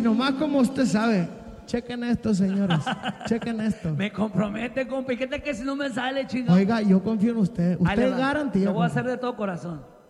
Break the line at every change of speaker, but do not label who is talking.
así, nomás como usted sabe. Chequen esto, señores. Chequen esto.
Me compromete, compa. ¿Y qué tal que si no me sale, chingado?
Oiga, yo confío en usted.
Ahí le
Usted
va.
garantía.
Lo voy a
compa.
hacer de todo corazón.